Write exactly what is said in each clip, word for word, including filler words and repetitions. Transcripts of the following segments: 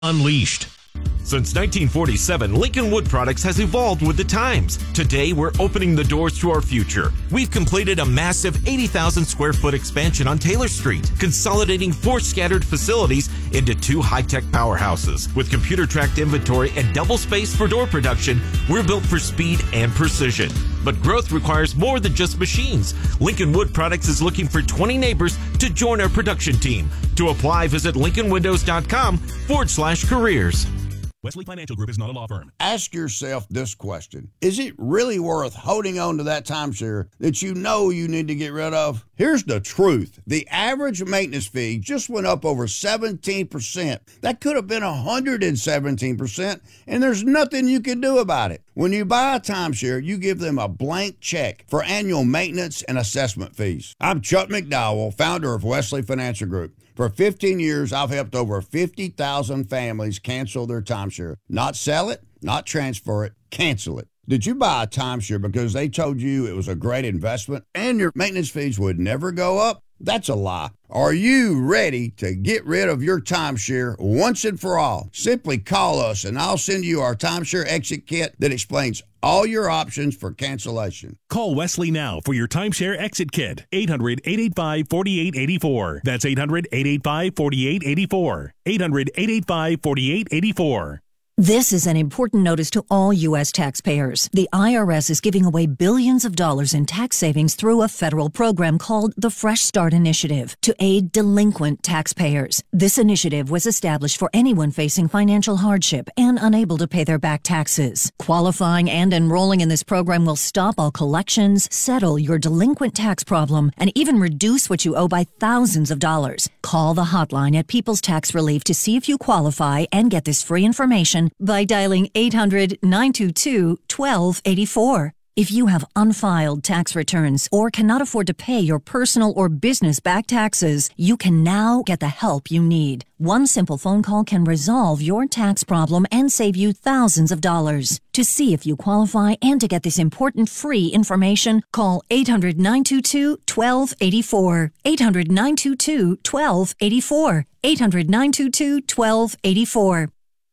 Unleashed. Since nineteen forty-seven, Lincoln Wood Products has evolved with the times. Today, we're opening the doors to our future. We've completed a massive eighty thousand square foot expansion on Taylor Street, consolidating four scattered facilities into two high-tech powerhouses. With computer-tracked inventory and double space for door production, we're built for speed and precision. But growth requires more than just machines. Lincoln Wood Products is looking for twenty neighbors to join our production team. To apply, visit lincoln windows dot com forward slash careers. Wesley Financial Group is not a law firm. Ask yourself this question. Is it really worth holding on to that timeshare that you know you need to get rid of? Here's the truth. The average maintenance fee just went up over seventeen percent. That could have been one hundred seventeen percent, and there's nothing you can do about it. When you buy a timeshare, you give them a blank check for annual maintenance and assessment fees. I'm Chuck McDowell, founder of Wesley Financial Group. For fifteen years, I've helped over fifty thousand families cancel their timeshare. Not sell it, not transfer it, cancel it. Did you buy a timeshare because they told you it was a great investment and your maintenance fees would never go up? That's a lie. Are you ready to get rid of your timeshare once and for all? Simply call us and I'll send you our timeshare exit kit that explains all your options for cancellation. Call Wesley now for your timeshare exit kit. eight hundred, eight eight five, four eight eight four. That's eight hundred, eight eight five, four eight eight four. eight hundred, eight eight five, four eight eight four. This is an important notice to all U S taxpayers. The I R S is giving away billions of dollars in tax savings through a federal program called the Fresh Start Initiative to aid delinquent taxpayers. This initiative was established for anyone facing financial hardship and unable to pay their back taxes. Qualifying and enrolling in this program will stop all collections, settle your delinquent tax problem, and even reduce what you owe by thousands of dollars. Call the hotline at People's Tax Relief to see if you qualify and get this free information by dialing eight hundred, nine two two, one two eight four. If you have unfiled tax returns or cannot afford to pay your personal or business back taxes, you can now get the help you need. One simple phone call can resolve your tax problem and save you thousands of dollars. To see if you qualify and to get this important free information, call eight hundred, nine two two, one two eight four. eight hundred, nine two two, one two eight four. eight hundred, nine two two, one two eight four.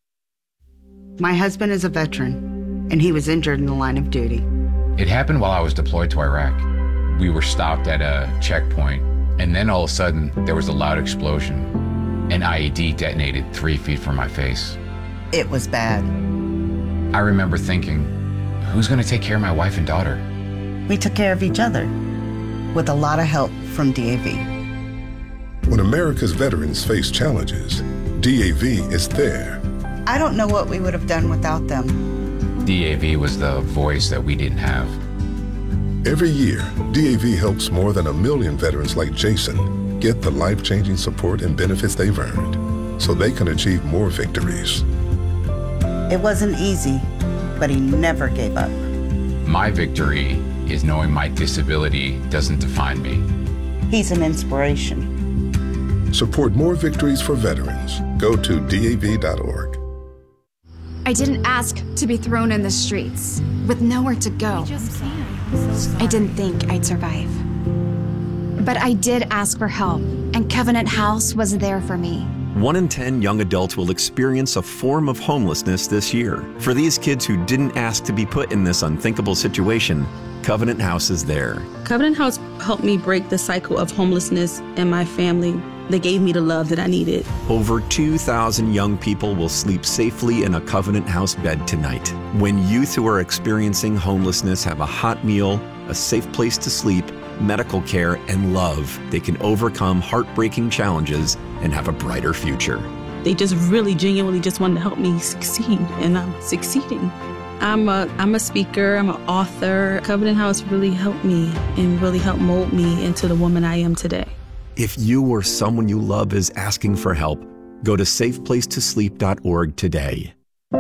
My husband is a veteran, and he was injured in the line of duty. It happened while I was deployed to Iraq. We were stopped at a checkpoint, and then all of a sudden, there was a loud explosion. An I E D detonated three feet from my face. It was bad. I remember thinking, who's going to take care of my wife and daughter? We took care of each other, with a lot of help from D A V. When America's veterans face challenges, D A V is there. I don't know what we would have done without them. D A V was the voice that we didn't have. Every year, D A V helps more than a million veterans like Jason get the life-changing support and benefits they've earned so they can achieve more victories. It wasn't easy, but he never gave up. My victory is knowing my disability doesn't define me. He's an inspiration. Support more victories for veterans. Go to D A V dot org. I didn't ask to be thrown in the streets with nowhere to go. I didn't think I'd survive. But I did ask for help, and Covenant House was there for me. One in ten young adults will experience a form of homelessness this year. For these kids who didn't ask to be put in this unthinkable situation, Covenant House is there. Covenant House helped me break the cycle of homelessness in my family. They gave me the love that I needed. Over two thousand young people will sleep safely in a Covenant House bed tonight. When youth who are experiencing homelessness have a hot meal, a safe place to sleep, medical care, and love, they can overcome heartbreaking challenges and have a brighter future. They just really genuinely just wanted to help me succeed, and I'm succeeding. I'm a, I'm a speaker, I'm an author. Covenant House really helped me and really helped mold me into the woman I am today. If you or someone you love is asking for help, go to safe place to sleep dot org today.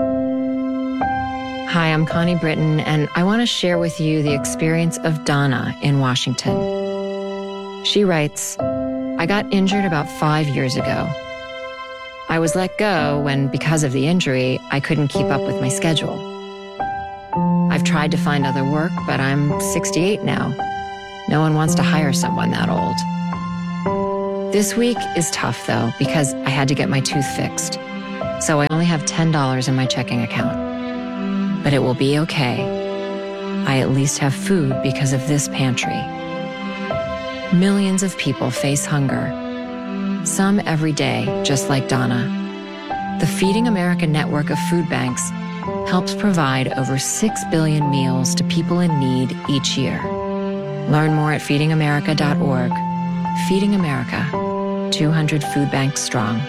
Hi, I'm Connie Britton, and I want to share with you the experience of Donna in Washington. She writes, I got injured about five years ago. I was let go when, because of the injury, I couldn't keep up with my schedule. I've tried to find other work, but I'm sixty-eight now. No one wants to hire someone that old. This week is tough, though, because I had to get my tooth fixed. so I only have ten dollars in my checking account. But it will be okay. I at least have food because of this pantry. Millions of people face hunger, some every day, just like Donna. The Feeding America network of food banks helps provide over six billion meals to people in need each year. Learn more at feeding america dot org. Feeding America, two hundred food banks strong.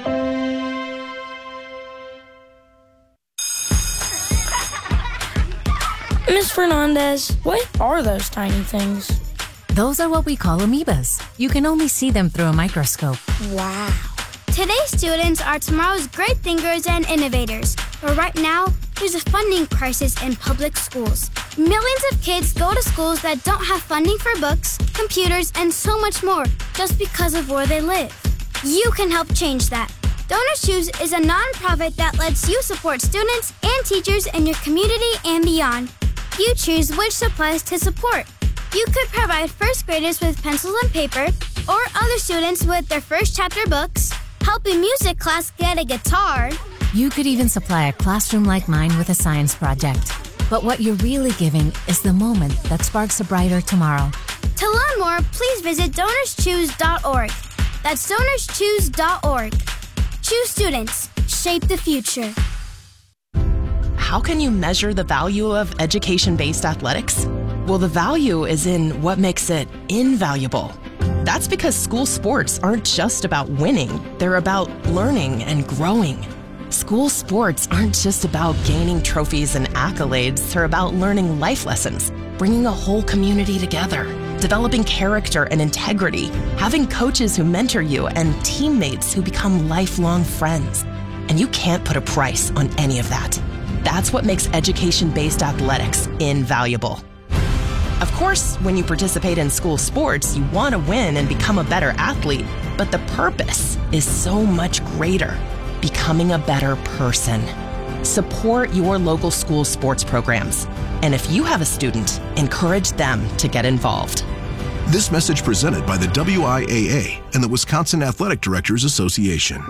Miss Fernandez, what are those tiny things? Those are what we call amoebas. You can only see them through a microscope. Wow. Today's students are tomorrow's great thinkers and innovators. But right now, there's a funding crisis in public schools. Millions of kids go to schools that don't have funding for books, computers, and so much more just because of where they live. You can help change that. Donors Choose is a nonprofit that lets you support students and teachers in your community and beyond. You choose which supplies to support. You could provide first graders with pencils and paper, or other students with their first chapter books, help a music class get a guitar. You could even supply a classroom like mine with a science project. But what you're really giving is the moment that sparks a brighter tomorrow. To learn more, please visit donors choose dot org. That's donors choose dot org. Choose students. Shape the future. How can you measure the value of education-based athletics? Well, the value is in what makes it invaluable. That's because school sports aren't just about winning. They're about learning and growing. School sports aren't just about gaining trophies and accolades. They're about learning life lessons, bringing a whole community together, developing character and integrity, having coaches who mentor you, and teammates who become lifelong friends. And you can't put a price on any of that. That's what makes education-based athletics invaluable. Of course, when you participate in school sports, you want to win and become a better athlete, but the purpose is so much greater, becoming a better person. Support your local school sports programs. And if you have a student, encourage them to get involved. This message presented by the W I A A and the Wisconsin Athletic Directors Association.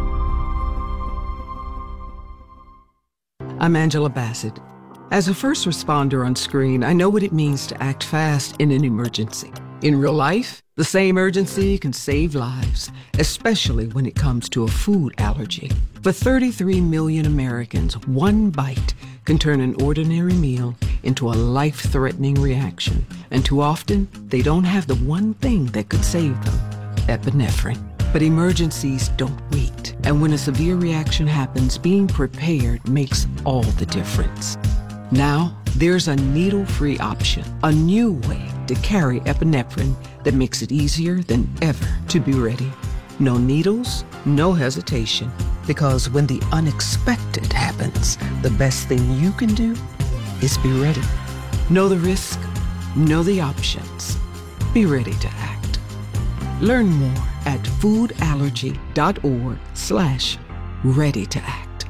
I'm Angela Bassett. As a first responder on screen, I know what it means to act fast in an emergency. In real life, the same urgency can save lives, especially when it comes to a food allergy. For thirty-three million Americans, one bite can turn an ordinary meal into a life-threatening reaction. And too often, they don't have the one thing that could save them, epinephrine. But emergencies don't wait. And when a severe reaction happens, being prepared makes all the difference. Now, there's a needle-free option, a new way to carry epinephrine that makes it easier than ever to be ready. No needles, no hesitation, because when the unexpected happens, the best thing you can do is be ready. Know the risk, know the options. Be ready to act. Learn more at foodallergy.org slash ready to act.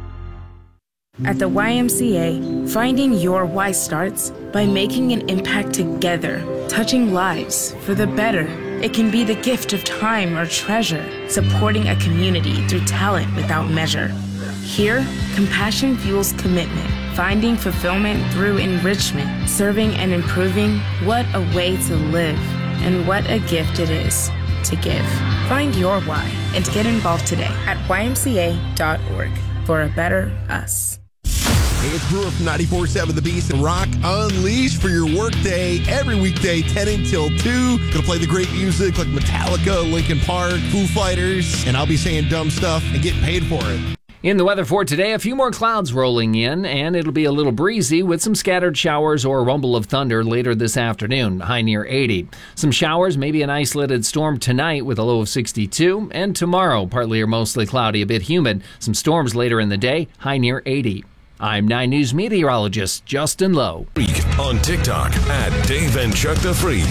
At the Y M C A, finding your why starts by making an impact together, touching lives for the better. It can be the gift of time or treasure, supporting a community through talent without measure. Here, compassion fuels commitment, finding fulfillment through enrichment, serving and improving. What a way to live, and what a gift it is to give. Find your why and get involved today at Y M C A dot org for a better us. Hey, it's Brewer from ninety-four point seven The Beast and Rock Unleashed for your workday every weekday, ten until two. Gonna play the great music like Metallica, Linkin Park, Foo Fighters, and I'll be saying dumb stuff and getting paid for it. In the weather for today, a few more clouds rolling in, and it'll be a little breezy with some scattered showers or a rumble of thunder later this afternoon, high near eighty. Some showers, maybe an isolated storm tonight with a low of sixty-two, and tomorrow, partly or mostly cloudy, a bit humid. Some storms later in the day, high near eighty. I'm nine News meteorologist Justin Lowe. On TikTok at Dave and Chuck the Freak.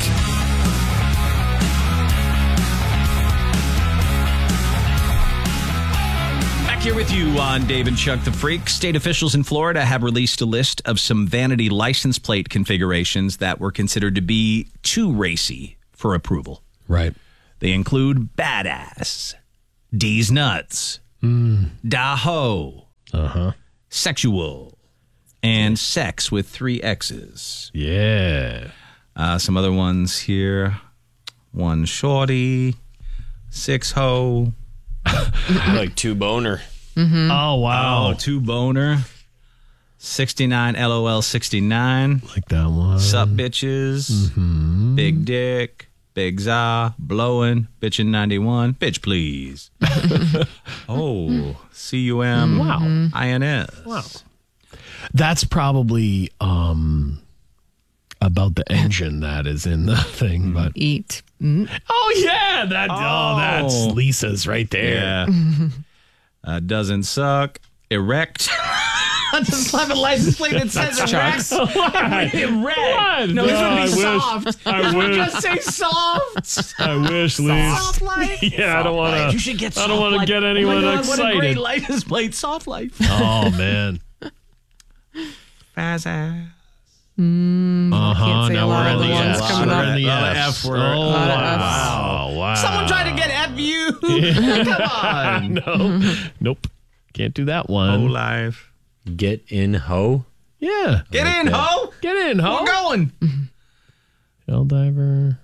Here with you on Dave and Chuck the Freak. State officials in Florida have released a list of some vanity license plate configurations that were considered to be too racy for approval. Right. They include badass, D's nuts, Mm. Daho. Uh-huh. Sexual. And sex with three X's. Yeah. Uh, some other ones here. One shorty. Six ho. Like two boner. Mm-hmm. Oh, wow. Oh, two boner. sixty-nine LOL sixty-nine. Like that one. Sup, bitches. Mm-hmm. Big dick. Big za. Blowing. Bitchin' ninety-one. Bitch, please. Oh. C U M. Wow. I N S. Wow. That's probably um, about the engine that is in the thing. But Eat. Mm. Oh, yeah. That, oh. Oh. that's Lisa's right there. Yeah. uh, doesn't suck. Erect. Just slap a license plate that says Chuck's. erect. I read it red. No, No, this would I be wish- soft. I This would wish. just say soft. I wish, Lisa. Soft life. Yeah, I don't want to. You should get I soft don't want to life. get anyone oh my God, excited. What a great license plate, soft life. Oh, man. Fast ass. Mm, Uh-huh. Now we're in the ones F. coming We're up. in the A lot of F. F word. Oh, A lot of wow. Wow. Someone tried to get F you. Come on. No. Nope. Can't do that Whole one. life. Get in ho. Yeah. Get in, that. ho. Get in, ho. We're going. Hell diver.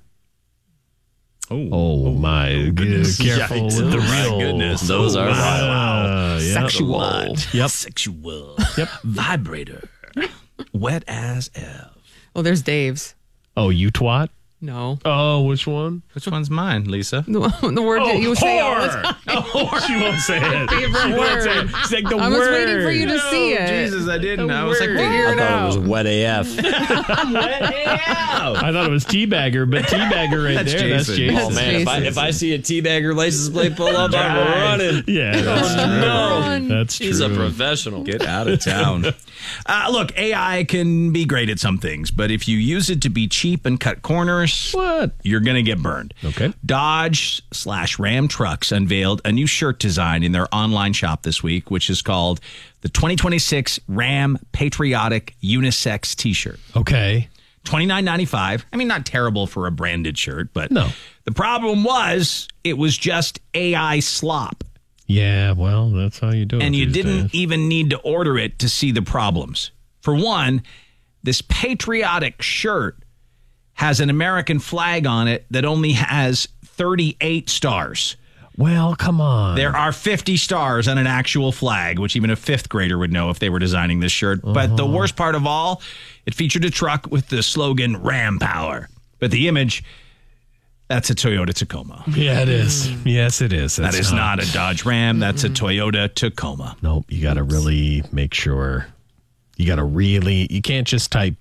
Oh, Oh, my. goodness. Careful Yikes. with the My real. goodness. Those are Wow. Yeah. Sexual. Yep. Sexual. Yep. Vibrator. Wet as F. Oh, there's Dave's. Oh, you twat? No. Oh, which one? Which one's mine, Lisa? The, the word that you say all the time. Oh, she won't say it. Favorite She won't word. say it. She's like the I word. was waiting for you to No, see it. Jesus, I didn't. The I was like, word. what? Figure I it thought out. it was wet A F. I'm wet A F. I thought it was teabagger, but teabagger right That's there. That's Jason. Jason. Oh man, if I, if I see a teabagger license plate pull up, I'm running. Yeah, that's Oh, true. no. That's true. He's a professional. Get out of town. uh, look, A I can be great at some things, but if you use it to be cheap and cut corners, What? you're going to get burned. Okay. Dodge slash Ram Trucks unveiled a new shirt design in their online shop this week, which is called the twenty twenty-six Ram Patriotic Unisex T-shirt. Okay. twenty-nine ninety-five. I mean, not terrible for a branded shirt, but No. the problem was it was just A I slop. Yeah, well, that's how you do it. And you these didn't days. even need to order it to see the problems. For one, this patriotic shirt has an American flag on it that only has thirty-eight stars. Well, come on. There are fifty stars on an actual flag, which even a fifth grader would know if they were designing this shirt. Uh-huh. But the worst part of all, it featured a truck with the slogan Ram Power. But the image, that's a Toyota Tacoma. Yeah, it is. Yes, it is. That It's is not a Dodge Ram. That's a Toyota Tacoma. Nope. You got to really make sure. You got to really. You can't just type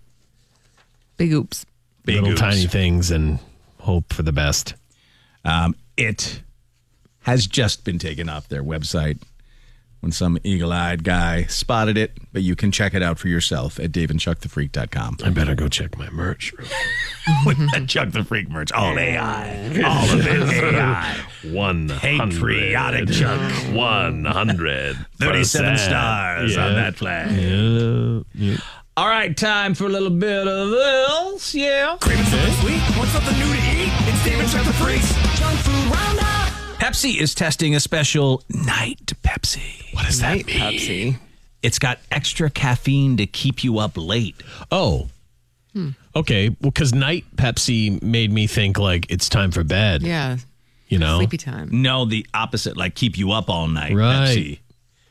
Big oops. Big little oops. tiny things and hope for the best. Um, it has just been taken off their website when some eagle-eyed guy spotted it, but you can check it out for yourself at dave and chuck the freak dot com. I better go check my merch. With the Chuck the Freak merch. All A I. All of it A I. One Patriotic Chuck. One hundred. thirty-seven stars on that flag. Yeah. yeah. All right, time for a little bit of this. Yeah. Craving something sweet? Want something new to eat? It's Dave and Chuck the Freaks. Junk food roundup. Pepsi is testing a special night Pepsi. What does Night that mean? Pepsi. It's got extra caffeine to keep you up late. Oh. Hmm. Okay. Well, because night Pepsi made me think like it's time for bed. Yeah. You know? Sleepy time. No, the opposite, like keep you up all night Right. Pepsi.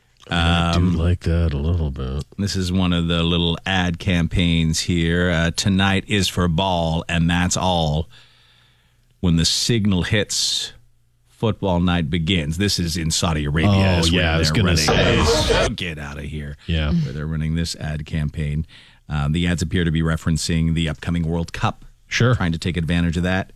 I Um, do like that a little bit. This is one of the little ad campaigns here. Uh, tonight is for ball, and that's all. When the signal hits, football night begins. This is in Saudi Arabia. Oh, That's yeah, where I was they're gonna running- say. Oh, get out of here. Yeah. Where they're running this ad campaign. Um, the ads appear to be referencing the upcoming World Cup. Sure. Trying to take advantage of that.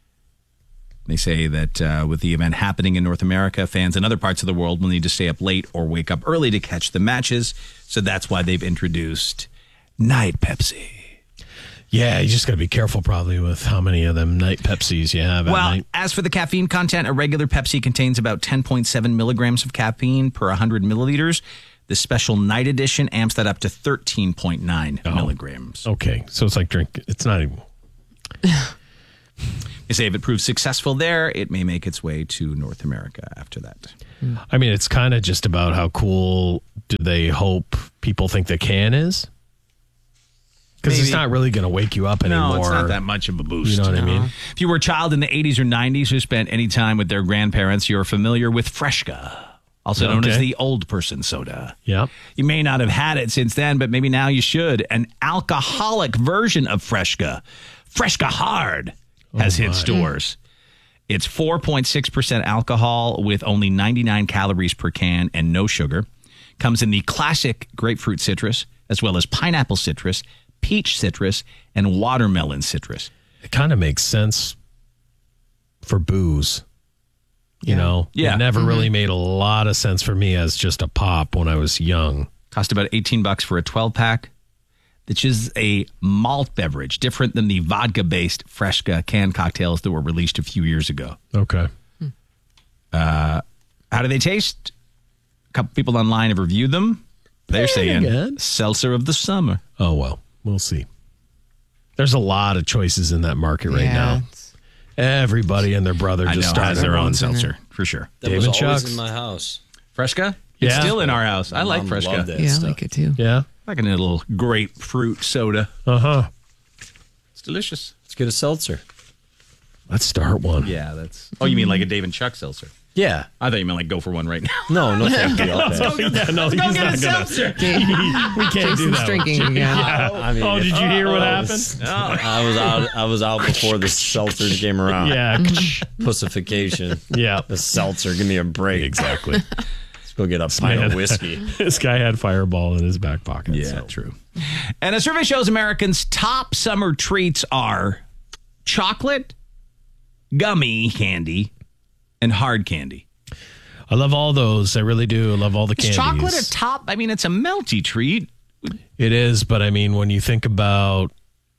They say that uh, with the event happening in North America, fans in other parts of the world will need to stay up late or wake up early to catch the matches. So that's why they've introduced Night Pepsi. Yeah, you just got to be careful probably with how many of them night Pepsis you have at Well, night. as for the caffeine content, a regular Pepsi contains about ten point seven milligrams of caffeine per one hundred milliliters. The special night edition amps that up to thirteen point nine Oh. milligrams. Okay, so it's like drink. It's not even. They say if it proves successful there, it may make its way to North America after that. I mean, it's kind of just about how cool do they hope people think the can is? Because it's Maybe. not really going to wake you up anymore. No, it's not that much of a boost. You know what I mean? If you were a child in the eighties or nineties who spent any time with their grandparents, you're familiar with Freshka, also known Okay. as the old person soda. Yeah. You may not have had it since then, but maybe now you should. An alcoholic version of Freshka, Freshka Hard, has Oh, hit my. stores. It's four point six percent alcohol with only ninety-nine calories per can and no sugar. Comes in the classic grapefruit citrus, as well as pineapple citrus, peach citrus, and watermelon citrus. It kind of makes sense for booze. You know? Yeah. It never Mhm. really made a lot of sense for me as just a pop when I was young. Cost about eighteen bucks for a twelve pack, which is a malt beverage, different than the vodka-based Freshka canned cocktails that were released a few years ago. Okay. Uh, how do they taste? A couple people online have reviewed them. They're saying good. seltzer of the summer. Oh, well, we'll see. There's a lot of choices in that market right Yeah, now. Everybody and their brother I just know, started has their their own own seltzer, for sure. That Dave was and always Chuck's. in my house. Freshka? It's Yeah. still in our house. I like Mom Freshka. loved that Yeah, I stuff. like it too. Yeah. Like a little grapefruit soda. Uh-huh. It's delicious. Let's get a seltzer. Let's start one. Yeah, that's. Oh, you mean like a Dave and Chuck seltzer? Yeah. I thought you meant like go for one right now. No, no thank you. I'll Let's pass. go get, Yeah, no, let's go he's get not a gonna- seltzer. We can't do Jason's that. drinking again. Yeah. I mean, oh, did you hear what I happened? was- I was out. I was out before the seltzers came around. Yeah. Pussification. Yeah. The seltzer. Give me a break. Exactly. Let's go get a pint of whiskey. This guy had Fireball in his back pocket. Yeah, so. true. And a survey shows Americans' top summer treats are chocolate, gummy candy, and hard candy. I love all those. I really do. I love all the Is candies. chocolate a top? I mean, it's a melty treat. It is, but I mean, when you think about,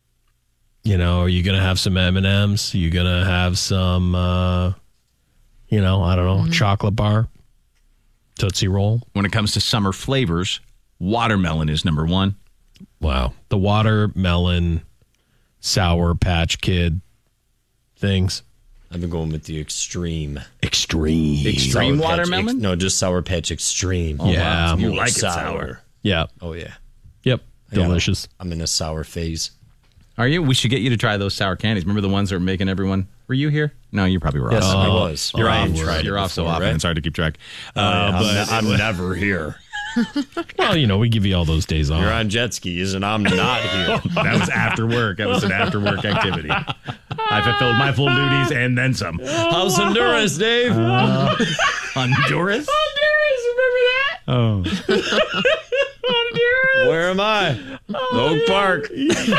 you know, are you going to have some M and M's? Are you going to have some, uh, you know, I don't know, Mm-hmm. chocolate bar, Tootsie Roll? When it comes to summer flavors, watermelon is number one. Wow. The watermelon, Sour Patch Kid things. I've been going with the extreme. Extreme. Extreme Sour Patch watermelon? Ex- no, just Sour Patch Extreme. Oh, Yeah. wow. You Oh, like it sour. sour. Yeah. Oh, yeah. Yep. Yeah. Delicious. I'm in a sour phase. Are you? We should get you to try those sour candies. Remember the ones that were making everyone? Were you here? No, you probably were Yes, off. I was. You're Oh, off. I tried it You're off so before, often. right? It's hard to keep track. Uh, Uh, I'm, but ne- I'm never here. Well, you know, we give you all those days off. You're on jet skis, and I'm not here. that was after work. That was an after work activity. I fulfilled my full duties and then some. How's Honduras, Dave? Uh, Honduras? Honduras, remember that? Oh. Honduras. Where am I? Oak Park.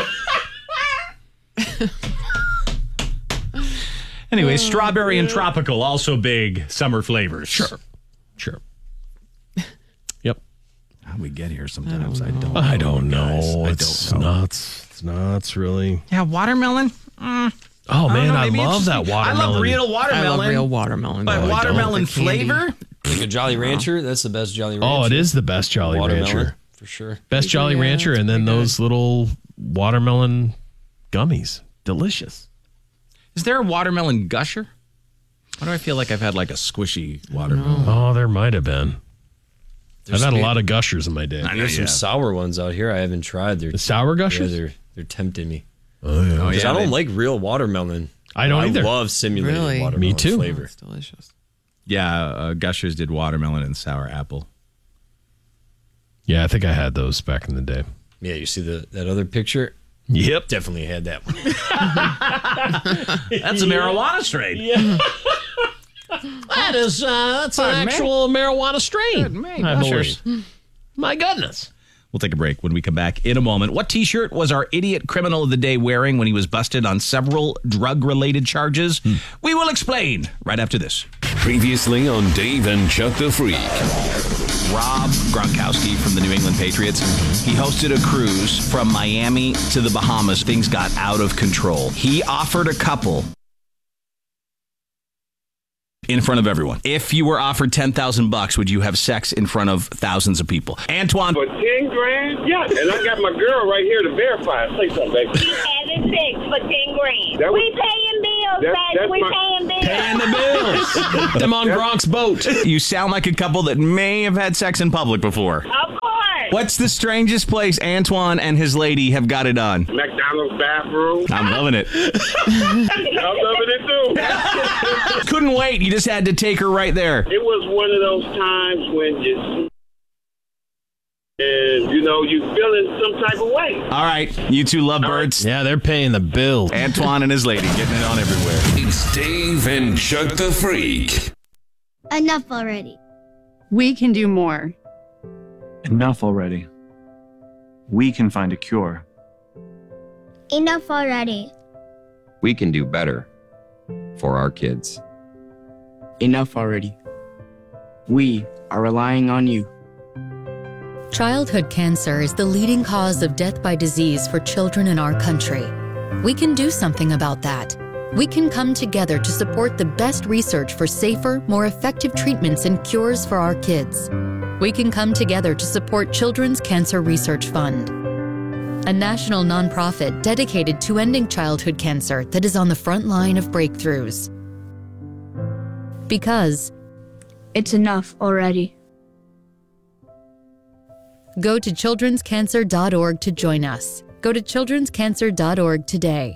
Anyway, strawberry and tropical, also big summer flavors. Sure. Sure. Yep. How we get here sometimes, I don't know. I don't know. guys. I It's don't know. nuts. It's nuts, really. Yeah, watermelon? Mm. Oh, I don't man, know, I maybe love that interesting. watermelon. I love real I watermelon. love real watermelon. But though. I don't watermelon like the candy. flavor? Like a Jolly Rancher? That's the best Jolly Rancher. Oh, it is the best Jolly Watermelon, Rancher. for sure. Best Jolly Yeah, Rancher, it's and then pretty good. those little watermelon gummies. Delicious. Is there a watermelon gusher? Why do I feel like I've had like a squishy watermelon? Oh, there might have been. There's I've had a some- lot of gushers in my day. I know There's you some have. sour ones out here I haven't tried. They're The sour yeah, gushers? they're they're tempting me. Oh, yeah. Oh, 'Cause yeah, I don't they- like real watermelon. I don't I either. love simulated Really? watermelon Me too. flavor. It's delicious. Yeah, uh, Gushers did watermelon and sour apple. Yeah, I think I had those back in the day. Yeah, you see the that other picture? Yep. Definitely had that one. That's a marijuana strain. Yeah. That is, uh, that's an actual marijuana strain. I believe. My goodness. We'll take a break when we come back in a moment. What T-shirt was our idiot criminal of the day wearing when he was busted on several drug-related charges? We will explain right after this. Previously on Dave and Chuck the Freak. Rob Gronkowski from the New England Patriots. He hosted a cruise from Miami to the Bahamas. Things got out of control. He offered a couple in front of everyone. If you were offered ten thousand bucks, would you have sex in front of thousands of people? Antoine. For ten grand? Yeah. And I got my girl right here to verify it. Say something, baby. Seven six for ten grand. That was- We paying That's, that's we my, paying bills. Paying the bills. Them on Gronk's boat. You sound like a couple that may have had sex in public before. Of course. What's the strangest place Antoine and his lady have got it on? McDonald's bathroom. I'm loving it. I'm loving it too. Couldn't wait. You just had to take her right there. It was one of those times when you, and you know, you feeling some type of way. All right, you two lovebirds. Yeah, they're paying the bills. Antoine and his lady getting it on everywhere. It's Dave and Chuck the Freak. Enough already. We can do more. Enough already. We can find a cure. Enough already. We can do better for our kids. Enough already. We are relying on you. Childhood cancer is the leading cause of death by disease for children in our country. We can do something about that. We can come together to support the best research for safer, more effective treatments and cures for our kids. We can come together to support Children's Cancer Research Fund, a national nonprofit dedicated to ending childhood cancer that is on the front line of breakthroughs. Because it's enough already. Go to children's cancer dot org to join us. Go to children's cancer dot org today.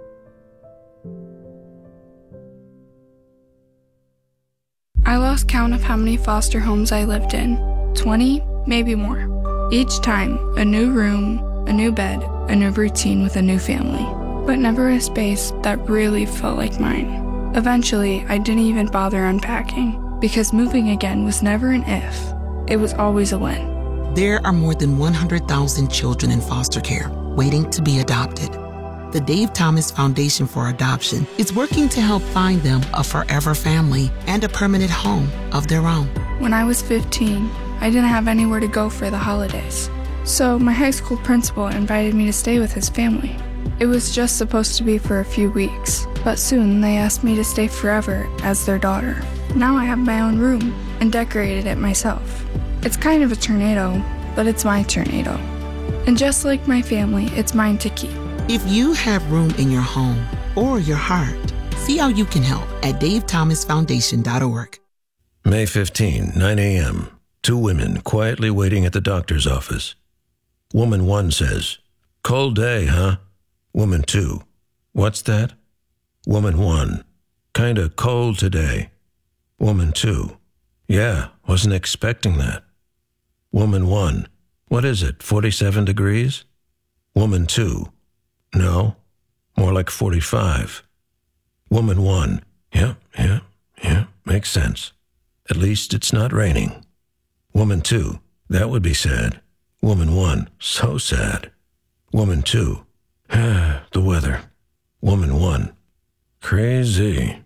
I lost count of how many foster homes I lived in. twenty, maybe more. Each time, a new room, a new bed, a new routine with a new family. But never a space that really felt like mine. Eventually, I didn't even bother unpacking, because moving again was never an if. It was always a when. There are more than one hundred thousand children in foster care waiting to be adopted. The Dave Thomas Foundation for Adoption is working to help find them a forever family and a permanent home of their own. When I was fifteen, I didn't have anywhere to go for the holidays. So my high school principal invited me to stay with his family. It was just supposed to be for a few weeks, but soon they asked me to stay forever as their daughter. Now I have my own room and decorated it myself. It's kind of a tornado, but it's my tornado. And just like my family, it's mine to keep. If you have room in your home or your heart, see how you can help at dave thomas foundation dot org. May fifteenth, nine a.m. Two women quietly waiting at the doctor's office. Woman one says, "Cold day, huh?" Woman two, "What's that?" Woman one, "Kinda cold today." Woman two, "Yeah, wasn't expecting that." Woman one, "What is it, forty-seven degrees?" Woman two, "No, more like forty-five." Woman one, "Yeah, yeah, yeah, makes sense. At least it's not raining." Woman two, "That would be sad." Woman one, "So sad." Woman two, "Ah, the weather." Woman one, "Crazy."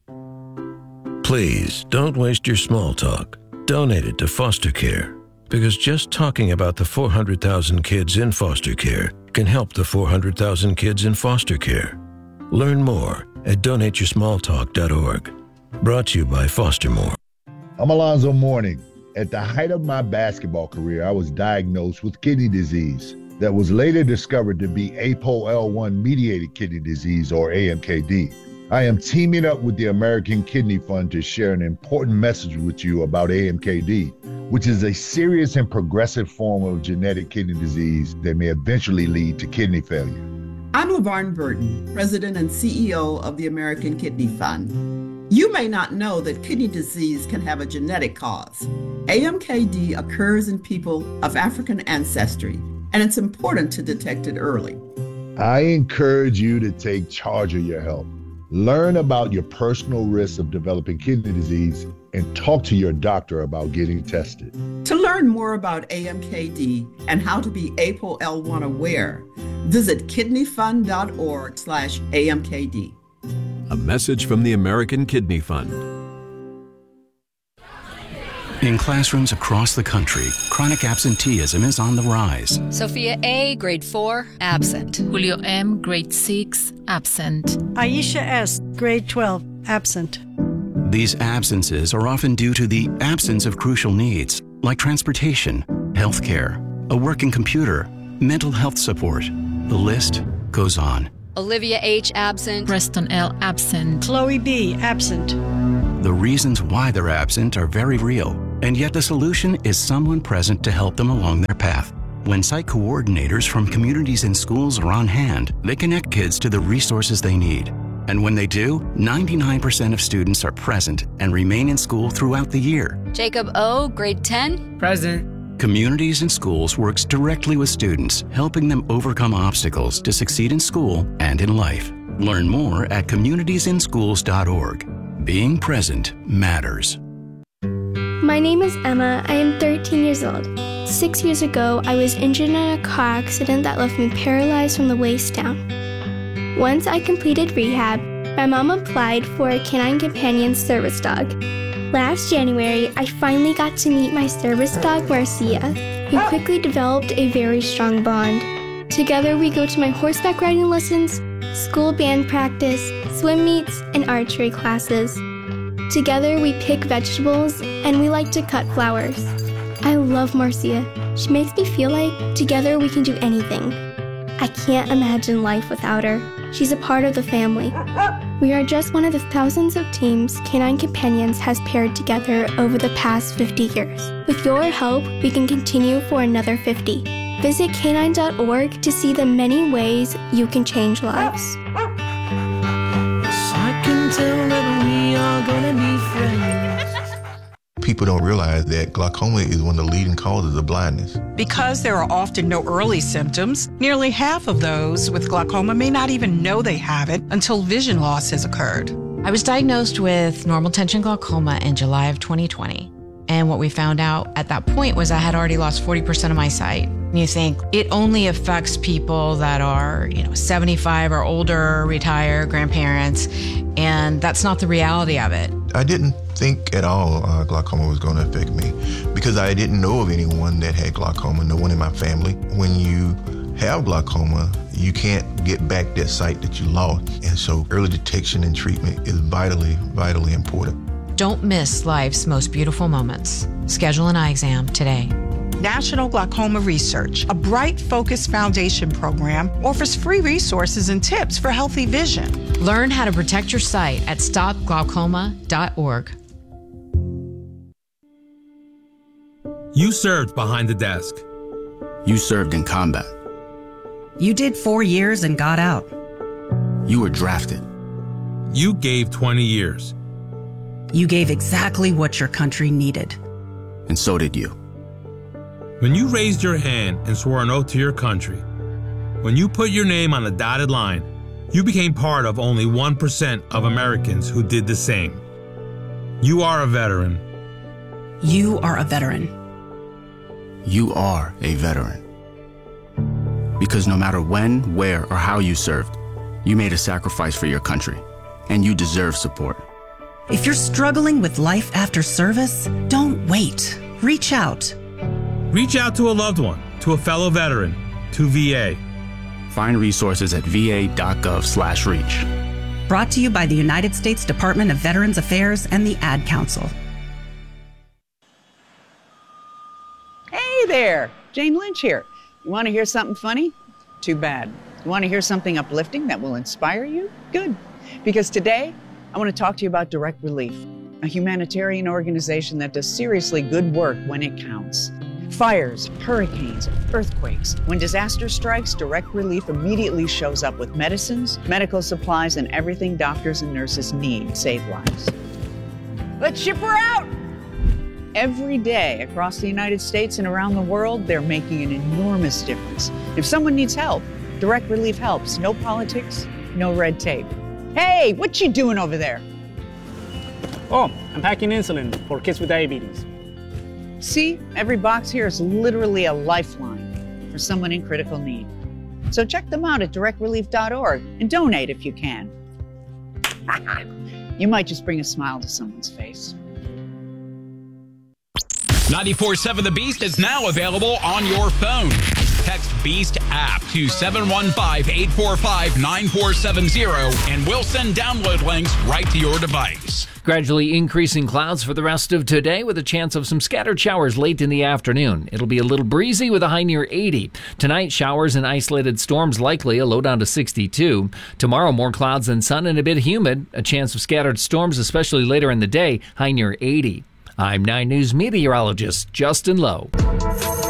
Please don't waste your small talk. Donate it to foster care, because just talking about the four hundred thousand kids in foster care can help the four hundred thousand kids in foster care. Learn more at donate your small talk dot org. Brought to you by Foster More. I'm Alonzo Mourning. At the height of my basketball career, I was diagnosed with kidney disease that was later discovered to be A P O L one mediated kidney disease, or A M K D. I am teaming up with the American Kidney Fund to share an important message with you about A M K D, which is a serious and progressive form of genetic kidney disease that may eventually lead to kidney failure. I'm LaVarn Burton, President and C E O of the American Kidney Fund. You may not know that kidney disease can have a genetic cause. A M K D occurs in people of African ancestry, and it's important to detect it early. I encourage you to take charge of your health. Learn about your personal risks of developing kidney disease and talk to your doctor about getting tested. To learn more about A M K D and how to be A P O L one aware, visit kidney fund dot org slash A M K D. A message from the American Kidney Fund. In classrooms across the country, chronic absenteeism is on the rise. Sophia A., grade four, absent. Julio M., grade six, absent. Aisha S., grade twelve, absent. These absences are often due to the absence of crucial needs, like transportation, healthcare, a working computer, mental health support. The list goes on. Olivia H. absent. Preston L. absent. Chloe B. absent. The reasons why they're absent are very real, and yet the solution is someone present to help them along their path. When site coordinators from communities and schools are on hand, they connect kids to the resources they need. And when they do, ninety-nine percent of students are present and remain in school throughout the year. Jacob O., grade ten. Present. Communities and Schools works directly with students, helping them overcome obstacles to succeed in school and in life. Learn more at communities in schools dot org. Being present matters. My name is Emma. I am thirteen years old. Six years ago, I was injured in a car accident that left me paralyzed from the waist down. Once I completed rehab, my mom applied for a Canine Companion service dog. Last January, I finally got to meet my service dog, Marcia. We quickly developed a very strong bond. Together, we go to my horseback riding lessons, school band practice, swim meets, and archery classes. Together, we pick vegetables, and we like to cut flowers. I love Marcia. She makes me feel like together we can do anything. I can't imagine life without her. She's a part of the family. We are just one of the thousands of teams Canine Companions has paired together over the past fifty years. With your help, we can continue for another fifty. Visit canine dot org to see the many ways you can change lives. I can tell that we are gonna be friends. People don't realize that glaucoma is one of the leading causes of blindness. Because there are often no early symptoms, nearly half of those with glaucoma may not even know they have it until vision loss has occurred. I was diagnosed with normal tension glaucoma in July of twenty twenty. And what we found out at that point was I had already lost forty percent of my sight. And you think it only affects people that are, you know, seventy-five or older, retired, grandparents, and that's not the reality of it. I didn't think at all uh, glaucoma was going to affect me because I didn't know of anyone that had glaucoma, no one in my family. When you have glaucoma, you can't get back that sight that you lost. And so early detection and treatment is vitally, vitally important. Don't miss life's most beautiful moments. Schedule an eye exam today. National Glaucoma Research, a Bright Focus Foundation program, offers free resources and tips for healthy vision. Learn how to protect your sight at stop glaucoma dot org. You served behind the desk. You served in combat. You did four years and got out. You were drafted. You gave twenty years. You gave exactly what your country needed. And so did you. When you raised your hand and swore an oath to your country, when you put your name on a dotted line, you became part of only one percent of Americans who did the same. You are a veteran. You are a veteran. You are a veteran. Because no matter when, where, or how you served, you made a sacrifice for your country, and you deserve support. If you're struggling with life after service, don't wait. Reach out. Reach out to a loved one, to a fellow veteran, to V A. Find resources at v a dot gov slash reach. Brought to you by the United States Department of Veterans Affairs and the Ad Council. Hey there, Jane Lynch here. You want to hear something funny? Too bad. You want to hear something uplifting that will inspire you? Good. Because today, I want to talk to you about Direct Relief, a humanitarian organization that does seriously good work when it counts. Fires, hurricanes, earthquakes. When disaster strikes, Direct Relief immediately shows up with medicines, medical supplies, and everything doctors and nurses need to save lives. Let's ship her out! Every day across the United States and around the world, they're making an enormous difference. If someone needs help, Direct Relief helps. No politics, no red tape. Hey, what you doing over there? Oh, I'm packing insulin for kids with diabetes. See, every box here is literally a lifeline for someone in critical need. So check them out at direct relief dot org and donate if you can. You might just bring a smile to someone's face. ninety-four point seven The Beast is now available on your phone. Text BEAST app to seven one five, eight four five, nine four seven zero and we'll send download links right to your device. Gradually increasing clouds for the rest of today with a chance of some scattered showers late in the afternoon. It'll be a little breezy with a high near eighty. Tonight, showers and isolated storms likely, a low down to sixty-two. Tomorrow, more clouds and sun and a bit humid. A chance of scattered storms, especially later in the day, high near eighty. I'm nine News meteorologist Justin Lowe.